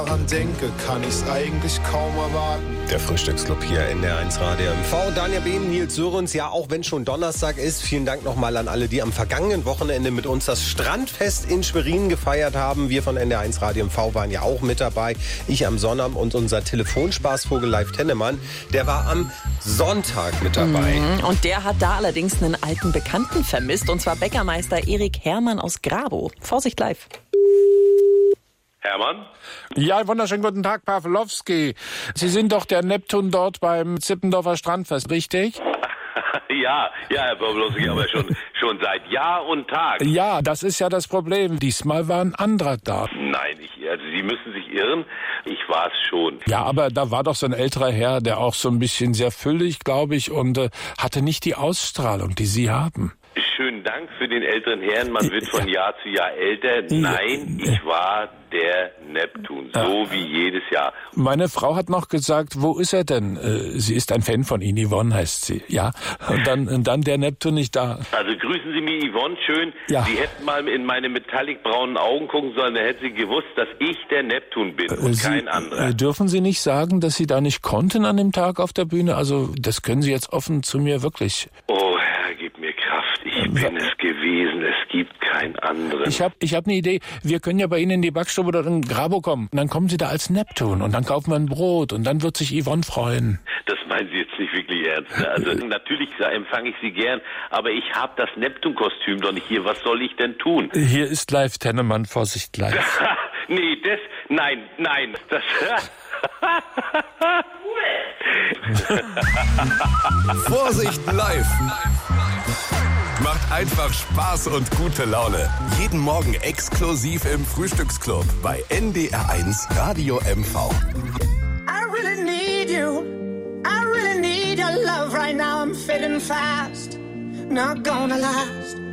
daran denke, kann ich's eigentlich kaum erwarten. Der Frühstücksclub hier in der 1 Radio MV. Daniel Behm, Nils Sörens, ja, auch wenn schon Donnerstag ist, vielen Dank nochmal an alle, die am vergangenen Wochenende mit uns das Strandfest in Schwerin gefeiert haben. Wir von NDR1 Radio MV waren ja auch mit dabei. Ich am Sonnabend und unser Telefonspaßvogel Leif Tennemann, der war am Sonntag mit dabei. Und der hat da allerdings einen alten Bekannten vermisst, und zwar Bäckermeister Erik Herrmann aus Grabow. Vorsicht, Live. Hermann? Ja, wunderschönen guten Tag, Pawlowski. Sie sind doch der Neptun dort beim Zippendorfer Strandfest, richtig? Ja, Herr Pawlowski, aber schon seit Jahr und Tag. Ja, das ist ja das Problem. Diesmal war ein anderer da. Nein, also Sie müssen sich irren. Ich war es schon. Ja, aber da war doch so ein älterer Herr, der auch so ein bisschen sehr füllig, glaube ich, und hatte nicht die Ausstrahlung, die Sie haben. Schönen Dank für den älteren Herrn. Man wird von Jahr zu Jahr älter. Nein, ich war der Neptun, so wie jedes Jahr. Meine Frau hat noch gesagt, wo ist er denn? Sie ist ein Fan von Ihnen, Yvonne heißt sie, ja. Und dann der Neptun nicht da. Also grüßen Sie mir Yvonne schön. Ja. Sie hätten mal in meine metallic-braunen Augen gucken sollen, dann hätten Sie gewusst, dass ich der Neptun bin und kein anderer. Dürfen Sie nicht sagen, dass Sie da nicht konnten an dem Tag auf der Bühne? Also das können Sie jetzt offen zu mir wirklich. Oh Herr, gib mir Kraft. Ich bin es gewesen. Es gibt keinen anderen. Ich hab eine Idee. Wir können ja bei Ihnen in die Backstube oder in Grabow kommen. Und dann kommen Sie da als Neptun und dann kaufen wir ein Brot und dann wird sich Yvonne freuen. Das meinen Sie jetzt nicht wirklich ernst. Ne? Also natürlich empfange ich Sie gern, aber ich habe das Neptun-Kostüm doch nicht hier. Was soll ich denn tun? Hier ist Leif Tennemann, Vorsicht, Live. Nee, nein, das... Vorsicht live! Macht einfach Spaß und gute Laune. Jeden Morgen exklusiv im Frühstücksclub bei NDR1 Radio MV. I really need you. I really need your love right now. I'm fading fast. Not gonna last.